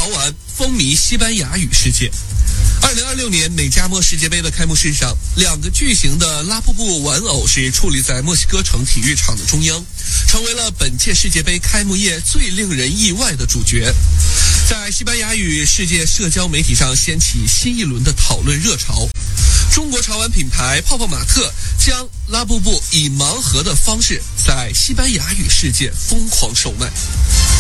潮玩风靡西班牙语世界。2026年美加墨世界杯的开幕式上，2个巨型的拉布布玩偶是矗立在墨西哥城体育场的中央，成为了本届世界杯开幕夜最令人意外的主角。在西班牙语世界社交媒体上掀起新一轮的讨论热潮。中国潮玩品牌泡泡玛特将拉布布以盲盒的方式在西班牙语世界疯狂售卖。